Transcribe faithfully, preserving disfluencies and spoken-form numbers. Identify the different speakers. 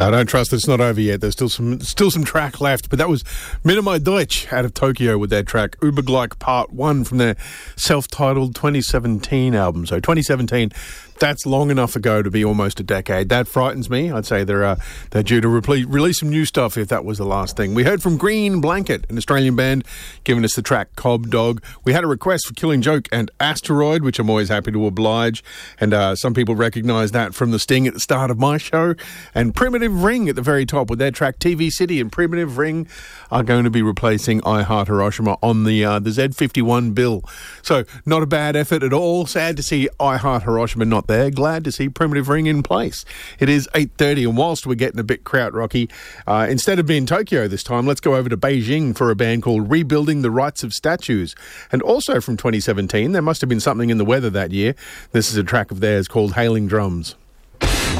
Speaker 1: I don't trust it's not over yet. There's still some still some track left. But that was Minimai Deutsch out of Tokyo with their track Übergleich Part one from their self-titled twenty seventeen album. So twenty seventeen, that's long enough ago to be almost a decade. That frightens me. I'd say they're, uh, they're due to reple- release some new stuff if that was the last thing. We heard from Green Blanket, an Australian band, giving us the track Cobb Dog. We had a request for Killing Joke and Asteroid, which I'm always happy to oblige. And uh, some people recognise that from the sting at the start of my show. And Primitive Ring at the very top with their track T V City. And Primitive Ring are going to be replacing I Heart Hiroshima on the uh, the Z fifty-one bill. So not a bad effort at all. Sad to see I Heart Hiroshima not there. Glad to see Primitive Ring in place. It is eight thirty, and whilst we're getting a bit krautrocky, uh, instead of being Tokyo this time, let's go over to Beijing for a band called Rebuilding the Rights of Statues. And also from twenty seventeen, there must have been something in the weather that year. This is a track of theirs called Hailing Drums.